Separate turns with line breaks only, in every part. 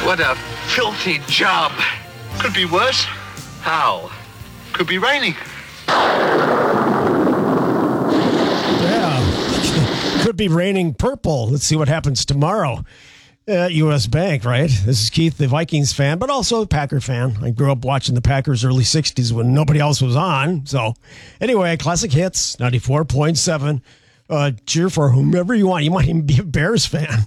What a filthy job.
Could be worse.
How?
Could be raining.
Yeah. Could be raining purple. Let's see what happens tomorrow at U.S. Bank, right? This is Keith, the Vikings fan, but also a Packer fan. I grew up watching the Packers early 60s when nobody else was on. So anyway, Classic Hits, 94.7. Cheer for whomever you want. You might even be a Bears fan.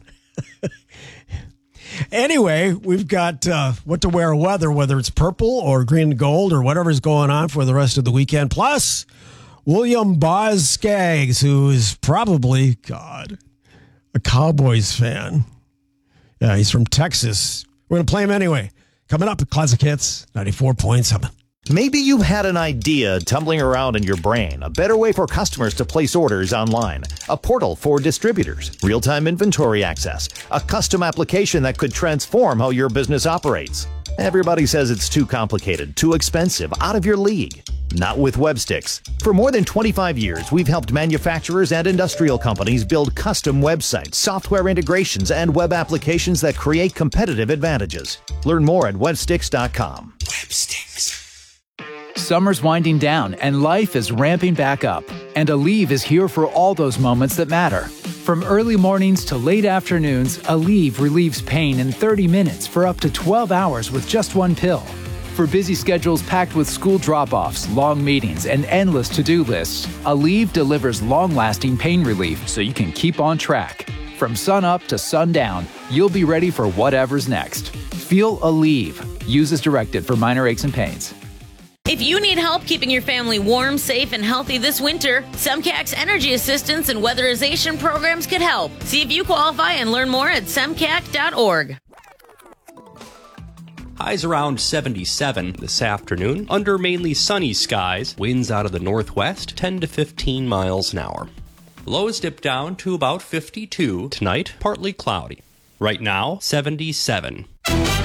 Anyway, we've got what to wear weather, whether it's purple or green and gold or whatever's going on for the rest of the weekend. Plus, William Boz Scaggs, who is probably, God, a Cowboys fan. Yeah, he's from Texas. We're going to play him anyway. Coming up at Classic Hits, 94.7.
Maybe you've had an idea tumbling around in your brain, a better way for customers to place orders online, a portal for distributors, real-time inventory access, a custom application that could transform how your business operates. Everybody says it's too complicated, too expensive, out of your league. Not with Websticks. For more than 25 years, we've helped manufacturers and industrial companies build custom websites, software integrations, and web applications that create competitive advantages. Learn more at websticks.com.
Websticks. Summer's winding down and life is ramping back up. And Aleve is here for all those moments that matter. From early mornings to late afternoons, Aleve relieves pain in 30 minutes for up to 12 hours with just one pill. For busy schedules packed with school drop-offs, long meetings, and endless to-do lists, Aleve delivers long-lasting pain relief so you can keep on track. From sun up to sundown, you'll be ready for whatever's next. Feel Aleve. Use as directed for minor aches and pains.
If you need help keeping your family warm, safe, and healthy this winter, SEMCAC's energy assistance and weatherization programs could help. See if you qualify and learn more at semcac.org.
Highs around 77 this afternoon, under mainly sunny skies, winds out of the northwest, 10 to 15 miles an hour. Lows dip down to about 52 tonight, partly cloudy. Right now, 77.